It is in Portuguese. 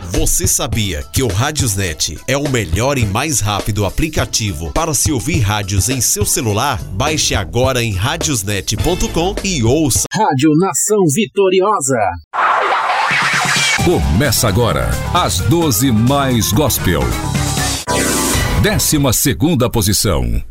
Você sabia que o Radiosnet é o melhor e mais rápido aplicativo para se ouvir rádios em seu celular? Baixe agora em radiosnet.com e ouça. Rádio Nação Vitoriosa. Começa agora as 12 mais gospel. 12ª posição.